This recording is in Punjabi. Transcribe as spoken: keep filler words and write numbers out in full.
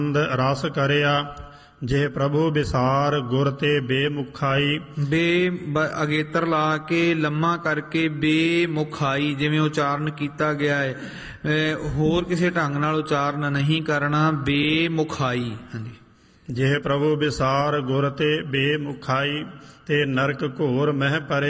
ਰਸ ਕਰਿਆ ਜੇ ਪ੍ਰਭੂ ਵਿਸਾਰ ਗੁਰ ਤੇ ਬੇਮੁਖਾਈ। ਬੇ ਬ- ਅਗੇਤਰ ਲਾ ਕੇ ਲੰਮਾ ਕਰਕੇ ਬੇਮੁਖਾਈ ਜਿਵੇਂ ਉਚਾਰਨ ਕੀਤਾ ਗਿਆ ਹੈ, ਅਹ ਹੋਰ ਕਿਸੇ ਢੰਗ ਨਾਲ ਉਚਾਰਨ ਨਹੀਂ ਕਰਨਾ, ਬੇਮੁਖਾਈ। ਹਾਂਜੀ। ਜੇ ਪ੍ਰਭੂ ਵਿਸਾਰ ਗੁਰ ਤੇ ਬੇਮੁਖਾਈ ਤੇ ਨਰਕ ਘੋਰ ਮਹਿ ਪਰੇ